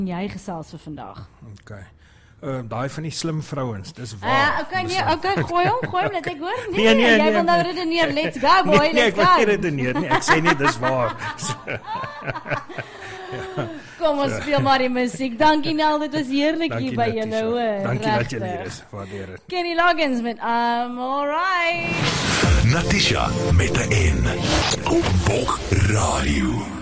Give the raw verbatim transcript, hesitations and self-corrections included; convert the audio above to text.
Jy gesels vir vandag. Okay. Uh, daai van die slim vrouens, dis waar. Uh, okay, nee, okay, gooi hom, gooi hom, net ek hoor. Nee, nee, nee, jy nee, wil nou nee. redeneer, let's go boy, nee, nee, let's ek wil nie go. redeneer nie, ek sê nie, dis waar. Kom ons speel maar die musiek. Dankie Nel, dit was heerlik hier by julle, hoor. Dankie dat jy hier is, waardeer dit. Kenny Loggins met I'm alright. Natisha met 'n N op Bok Radio.